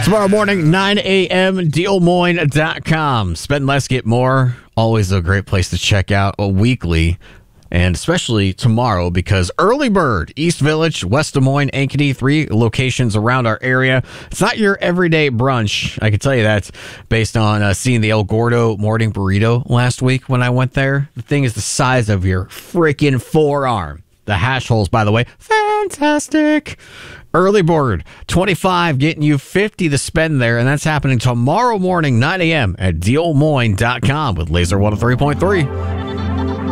Tomorrow morning, 9 a.m., DealMoine.com. Spend less, get more. Always a great place to check out weekly. And especially tomorrow, because Early Bird, East Village, West Des Moines, Ankeny, 3 locations around our area. It's not your everyday brunch. I can tell you that based on seeing the El Gordo morning burrito last week when I went there. The thing is the size of your freaking forearm. The hash holes, by the way, fantastic. Early Bird, 25, getting you 50 to spend there. And that's happening tomorrow morning, 9 a.m. at DealMoine.com with Laser 103.3.